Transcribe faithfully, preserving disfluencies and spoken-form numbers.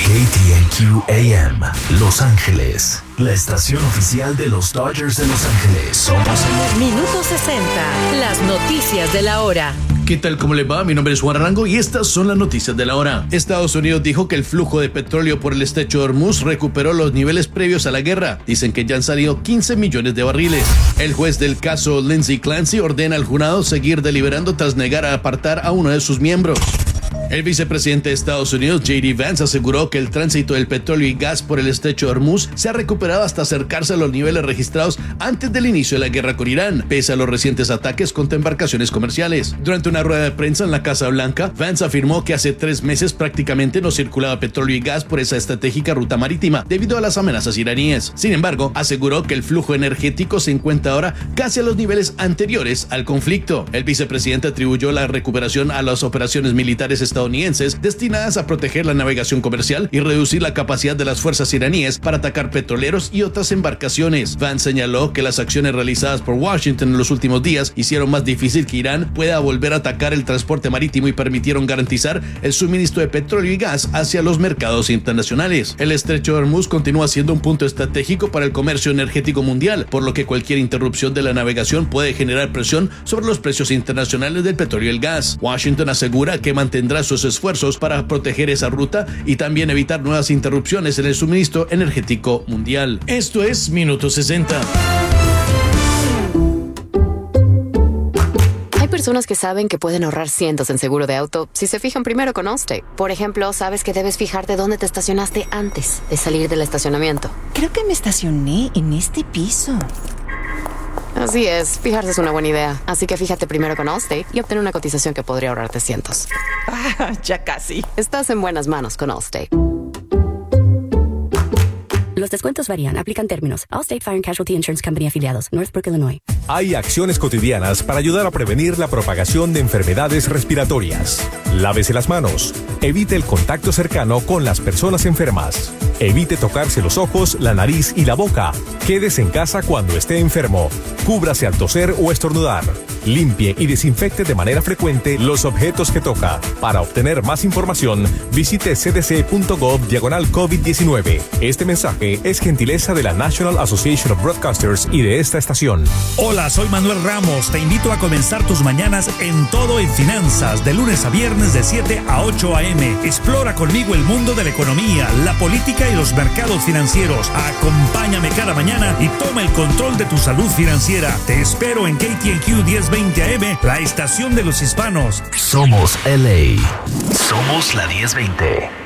T N Q A M, Los Ángeles, la estación oficial de los Dodgers de Los Ángeles. Somos el Minuto sesenta, las noticias de la hora. ¿Qué tal? ¿Cómo le va? Mi nombre es Juan Arango y estas son las noticias de la hora. Estados Unidos dijo que el flujo de petróleo por el estrecho de Hormuz recuperó los niveles previos a la guerra. Dicen que ya han salido quince millones de barriles. El juez del caso Lindsey Clancy ordena al jurado seguir deliberando tras negar a apartar a uno de sus miembros. El vicepresidente de Estados Unidos, J D Vance, aseguró que el tránsito del petróleo y gas por el estrecho de Hormuz se ha recuperado hasta acercarse a los niveles registrados antes del inicio de la guerra con Irán, pese a los recientes ataques contra embarcaciones comerciales. Durante una rueda de prensa en la Casa Blanca, Vance afirmó que hace tres meses prácticamente no circulaba petróleo y gas por esa estratégica ruta marítima debido a las amenazas iraníes. Sin embargo, aseguró que el flujo energético se encuentra ahora casi a los niveles anteriores al conflicto. El vicepresidente atribuyó la recuperación a las operaciones militares estadounidenses destinadas a proteger la navegación comercial y reducir la capacidad de las fuerzas iraníes para atacar petroleros y otras embarcaciones. Vance señaló que las acciones realizadas por Washington en los últimos días hicieron más difícil que Irán pueda volver a atacar el transporte marítimo y permitieron garantizar el suministro de petróleo y gas hacia los mercados internacionales. El estrecho de Hormuz continúa siendo un punto estratégico para el comercio energético mundial, por lo que cualquier interrupción de la navegación puede generar presión sobre los precios internacionales del petróleo y el gas. Washington asegura que mantendrá sus esfuerzos para proteger esa ruta y también evitar nuevas interrupciones en el suministro energético mundial. Esto es Minuto sesenta. Hay personas que saben que pueden ahorrar cientos en seguro de auto si se fijan primero con Allstate. Por ejemplo, sabes que debes fijarte dónde te estacionaste antes de salir del estacionamiento. Creo que me estacioné en este piso. Así es, fijarse es una buena idea. Así que fíjate primero con Allstate y obtén una cotización que podría ahorrarte cientos. Ah, ya casi. Estás en buenas manos con Allstate. Los descuentos varían, aplican términos. Allstate Fire and Casualty Insurance Company afiliados, Northbrook, Illinois. Hay acciones cotidianas para ayudar a prevenir la propagación de enfermedades respiratorias. Lávese las manos. Evite el contacto cercano con las personas enfermas. Evite tocarse los ojos, la nariz y la boca. Quédese en casa cuando esté enfermo. Cúbrase al toser o estornudar. Limpie y desinfecte de manera frecuente los objetos que toca. Para obtener más información, visite c d c punto gov diagonal COVID diecinueve. Este mensaje es gentileza de la National Association of Broadcasters y de esta estación. Hola, soy Manuel Ramos. Te invito a comenzar tus mañanas en Todo en Finanzas, de lunes a viernes de siete a ocho a eme. Explora conmigo el mundo de la economía, la política y los mercados financieros. Acompáñame cada mañana y toma el control de tu salud financiera. Te espero en K T N Q diez veinte a eme, la estación de los hispanos. Somos L A. Somos la diez veinte.